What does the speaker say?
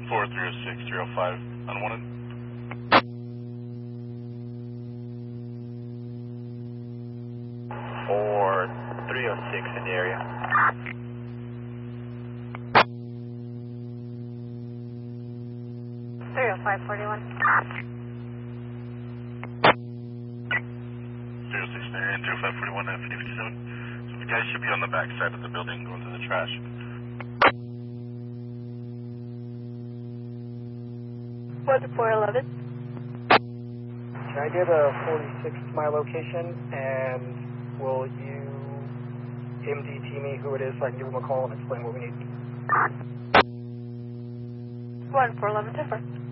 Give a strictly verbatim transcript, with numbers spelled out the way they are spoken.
four three oh six, three oh five, unwanted. four three oh six in the area. three oh five, forty-one. three oh six in the area, three oh five, forty-one, F D fifty-seven. So the guys should be on the back side of the building going to the trash. one four eleven. Can I get a forty-six to my location, and will you M D T me who it is so I can give them a call and explain what we need? one four eleven, different.